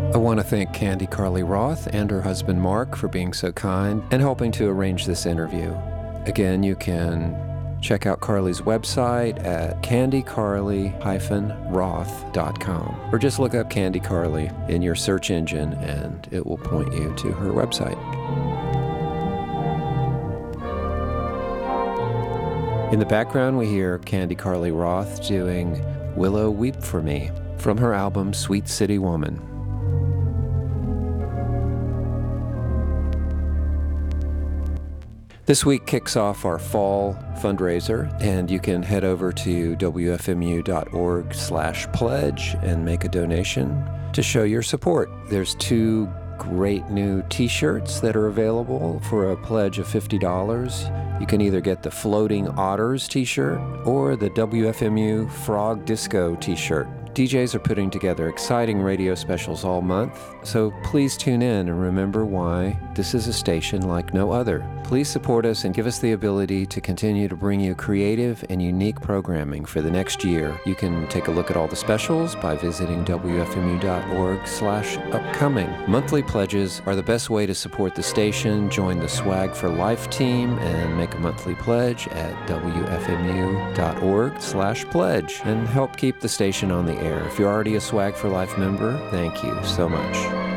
I want to thank Candy Carly Roth and her husband Mark for being so kind and helping to arrange this interview. Again, you can check out Carly's website at candycarly-roth.com, or just look up Candy Carly in your search engine and it will point you to her website. In the background, we hear Candy Carly Roth doing Willow Weep for Me from her album Sweet City Woman. This week kicks off our fall fundraiser, and you can head over to wfmu.org/pledge and make a donation to show your support. There's 2 great new t-shirts that are available for a pledge of $50. You can either get the Floating Otters t-shirt or the WFMU Frog Disco t-shirt. DJs are putting together exciting radio specials all month, so please tune in and remember why this is a station like no other. Please support us and give us the ability to continue to bring you creative and unique programming for the next year. You can take a look at all the specials by visiting wfmu.org/upcoming. Monthly pledges are the best way to support the station. Join the Swag for Life team and make a monthly pledge at wfmu.org/pledge and help keep the station on the air. If you're already a Swag for Life member, thank you so much.